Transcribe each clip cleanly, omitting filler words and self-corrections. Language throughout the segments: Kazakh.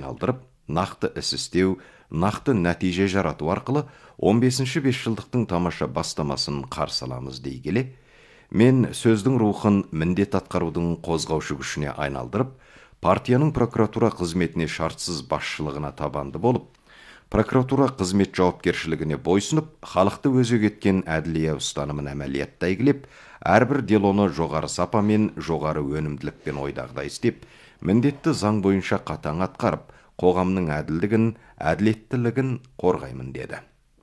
айналдырып, нақты іс істеу, нақты нәтиже жарату арқылы 15-ші бесжылдықтың тамаша бастамасын қарсы аламыз дей келе, мен сөздің рухын міндет атқарудың қозғаушы күшіне айналдырып, партияның прокуратура қызметіне шартсыз басшылығына табанды болып, прокуратура қызмет жауапкершілігіне бойсынып, халықты өзек еткен әділия ұстанымын әмәлиятта игілеп, әрбір делоны жоғары сапа мен жоғары өнімділікпен ойдағыдай істеп, міндетті заң бойынша қатаң атқарып, қоғамның әділдігін, әділеттілігін қорғаймын деді.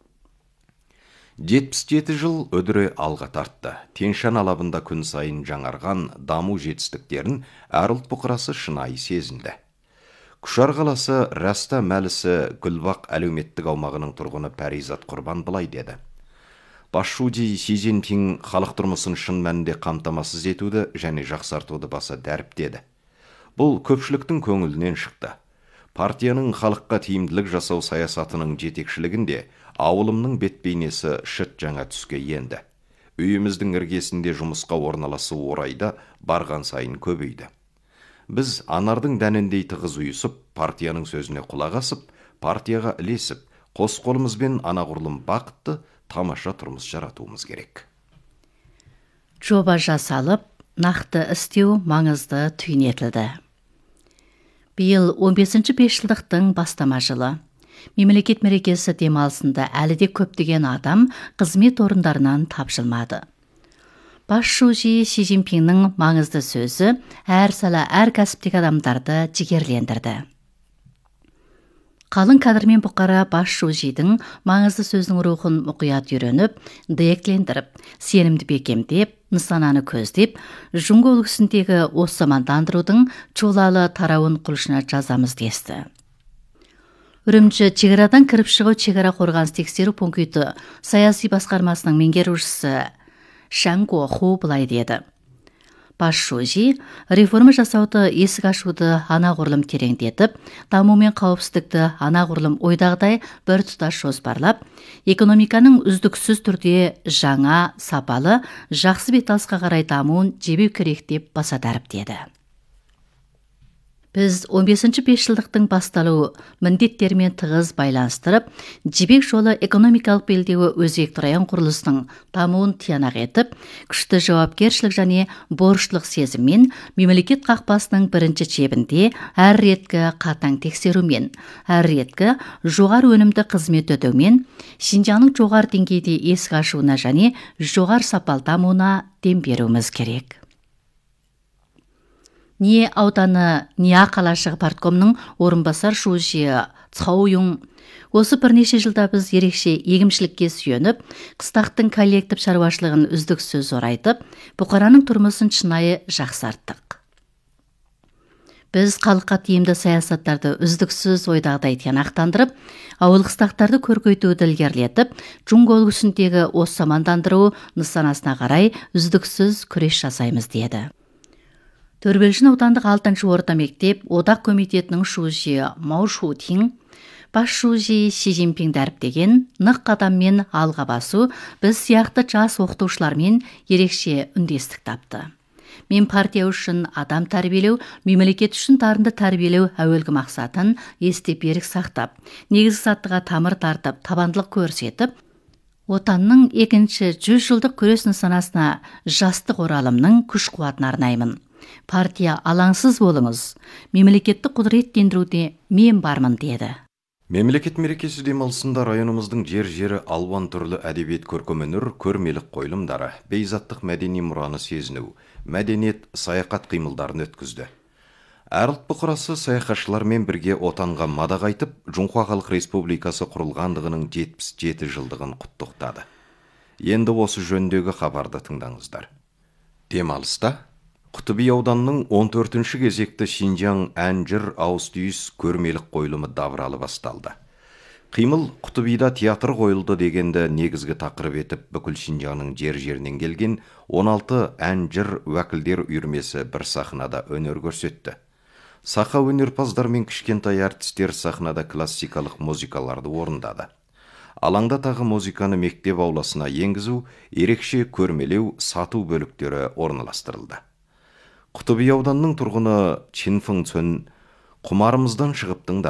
77 жыл үдіре алға тартты. Тянь-Шань алабында күн сайын жаңарған даму жетістіктерін әр ұлт бұқарасы шынайы сезінді. Күшар қаласы Раста Мәлісі Гүлбақ әлеуметтік аумағының тұрғыны Пәризат Құрбан былай деді. Басшуди Си Цзиньпин халық тұрмысын шын мәнінде қамтамасыз етуді және жақсартуды баса дәріптеді. Бұл көпшіліктің көңілінен шықты. Партияның халыққа тиімділік жасау саясатының жетекшілігінде ауылымның бет-бейнесі шыт жаңа түске енді. Үйіміздің іргесінде жұмысқа орналасу орайда барған сайын көбейді. Біз анардың дәніндей тығыз ұйысып, партияның сөзіне құлақ асып, партияға ілесіп, қос қолымызбен анағұрлым бақытты, тамаша тұрмыс жаратуымыз керек. Жоба жасалып, нақты істеу маңызды түйінетілді. Биыл 15-ші бесжылдықтың бастама жылы. Мемлекет мерекесі демалысында әлі де көптеген адам қызмет орындарынан тапжылмады. Басшуди Си Цзиньпиннің маңызды сөзі әр сала, әр кәсіптегі адамдарды жігерлендірді. Қалың кадрмен бұқара Басшудидің маңызды сөздің рухын мұқият үйреніп, дәйектілендіріп, сенімді бекемдеп, нысананы көздеп, Жұңго үлгісіндегі осы мамандандырудың жолалы тарауын құлшына жазамыз десті. Үрімші шекарадан кіріп шығу шекара қорғаныс тексеру пункті саяси басқармасының меңгерушісі Шанго Ху былай деді. Басшуди реформа жасауды, есік ашуды анағұрлым тереңдетіп, даму мен қауіпсіздікті анағұрлым ойдағыдай бір тұтас жоспарлап, экономиканың үздіксіз түрде жаңа, сапалы, жақсы беталысқа қарай дамуын жебеу керек деп баса дәріптеді. Біз 15-ші бесжылдықтың басталуы міндеттермен тығыз байланыстырып, жібек жолы экономикалық белдеуі өзекті район құрылысының дамуын тиянақ етіп, күшті жауапкершілік және борыштылық сезіммен мемлекет қақпасының бірінші чебінде әр реткі қатаң тексерумен, әр реткі жоғары өнімді қызмет өтеумен, Шинжаңның жоғары деңгейде есік ашуына және жоғары сапалы дамуына дем беруіміз керек. Не ауданы Ния қалашығы парткомның орынбасар шужи Цхаоюң осы бірнеше жылда біз ерекше егіншілікке сүйеніп, қыстақтың коллектив шаруашылығын үздіксіз орайтып, бұқараның тұрмысын шынайы жақсарттық. Біз халыққа тиімді саясаттарды үздіксіз ойдағыдай тиянақтандырып, ауыл қыстақтарды көркейтуді ілгерілетіп, Жұңго үлгісіндегі осы мамандандыру нысанасына қарай үздіксіз күрес жасаймыз деді. Төрбелжін аудандық 6-шы орта мектеп одақ комитетінің шужи Мау Шутин Басшуди Си Цзиньпин дәріптеген нық қадаммен алға басу біз сияқты жас оқытушылармен ерекше үндестік тапты. Мен партия үшін адам тәрбиелеу, мемлекет үшін дарынды тәрбиелеу әуелгі мақсатын есте берік сақтап, негізгі сатыға тамыр тартып, табандылық көрсетіп, отанның екінші 100 жылдық күрес нысанасына жастық оралымның күш қуатын арнаймын. Партия алаңсыз болыңыз, мемлекетті құдыреттендіруде мен бармын деді. Мемлекет мерекесі демалысында районымыздың жер-жері алуан түрлі әдебиет көркемөнер, көрмелік қойылымдары, бейзаттық мәдени мұраны сезіну, мәдениет, саяхат қимылдарын өткізді. Әр ұлт бұқарасы саяхатшылармен бірге отанға мадақ айтып, Жұңхуа Халық Республикасы құрылғандығының 77 жылдығын құттықтады. Енді осы жөндегі хабарды тыңдаңыздар. Демалыста Құтыби ауданының 14-ші кезекті Шинжаң ән-жыр ауыз-түйіс көрмелік қойылымы давралы басталды. Қимыл Құтыбида театр қойылды дегенді негізгі тақырып етіп бүкіл Шинжаңның жер-жерінен келген 16 ән-жыр уәкілдер үйірмесі бір сахнада өнер көрсетті. Сақа өнерпаздар мен кішкентай әртістер сахнада классикалық музыкаларды орындады. Алаңда тағы музыканы мектеп ауласына енгізу, ерекше көрмелеу, сату бөліктері орналастырылды. Құтыби ауданның тұрғыны Чин Фың Цун құмарымыздан шығып тыңдады.